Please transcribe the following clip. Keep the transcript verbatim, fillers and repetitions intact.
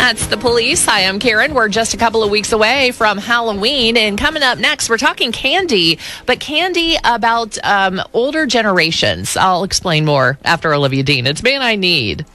That's The Police. Hi, I'm Karen. We're just a couple of weeks away from Halloween. And coming up next, we're talking candy, but candy about um, older generations. I'll explain more after Olivia Dean. It's Man I Need.